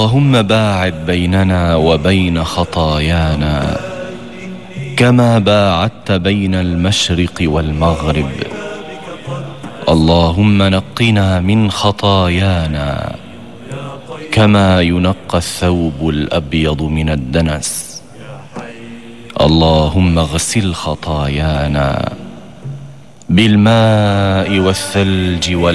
اللهم باعد بيننا وبين خطايانا كما باعدت بين المشرق والمغرب. اللهم نقنا من خطايانا كما ينقى الثوب الأبيض من الدنس. اللهم اغسل خطايانا بالماء والثلج